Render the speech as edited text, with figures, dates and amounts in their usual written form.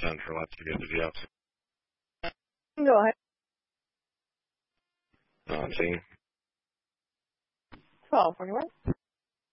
Sandra, let's get the deal. Go ahead. Team. 1241.